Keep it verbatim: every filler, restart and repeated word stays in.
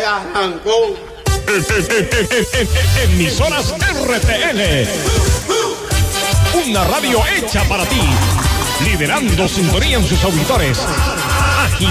arrancó. Emisoras R T L. Una radio hecha para ti. Liderando sintonía en sus auditores.